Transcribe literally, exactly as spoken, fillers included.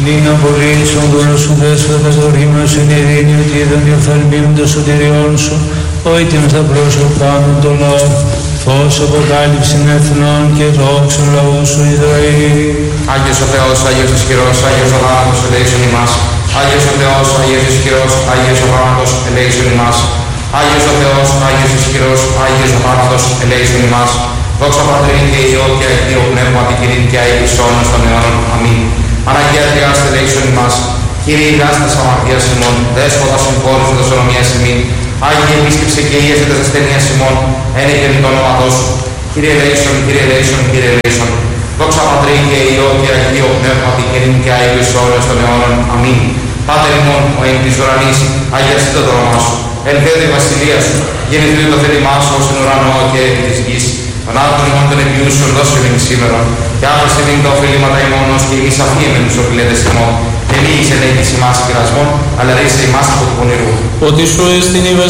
Νίνα πολίσον δώσου δέσποτα δωρήμασον ειρήνη ότι είδαν οι οφθαλμίων των σωτηριών σου, όιτιμ θα πρόσωπάνουν το λαό, φως αποκάλυψην εθνών και δόξων λαού σου Ισραήλ. Άγιος ο Θεός, Άγιος ισχυρός, Άγιος ο θάνατος, ελέησον ημάς. Άγιος ο Θεός, Άγιος ισχυρός, Άγιος ο θάνατος, ελέησον ημάς. Άγιος ο Θεός, Άγιος ισχυρός, Άγιος ο θάνατος, ελέησον ημάς. Δόξα Πατρί και Υιό και Αγίο Πνεύμα την κυρίν και αείλης αιώνας των αιώνων. Αμήν. Αναγκαία Θεάς, ελέησον ημάς. Κύριε ηλάστας αμαρτίας ημών, Δέσποτα συμφόρησε τα σωνομίας ημίν. Άγιε επίσκεψε και ίεσε τας ασθενείας ημών, εν και το όνοματός σου. Κύριε ελέησον, Κύριε ελέησον, Κύριε ελέησον. Δόξα Πατρί και Υιό και Αγίο Πνεύμα την κυρίν και αείλης αιώνας των αιώνων. Αμήν. Πάτερ ημών, ο εν της ουρανής, αγιαστήτω το όνομά σου. Ελθέδε η βασιλεία σου, γεννηθείτε το θέλημά σου ως εν ουρανό και επί της γης. Τον άδων ημών των επιούσεων δώσε ημίν σήμερα, και άφησε ημίν τα οφείληματα ημών ως και εμείς αφήμεν τους οφειλέτες ημών. Και μη εις ενέγγιση ημάς πειρασμών, αλλά ρίσε ημάς από του πονηρού. Ότι σου εστιν η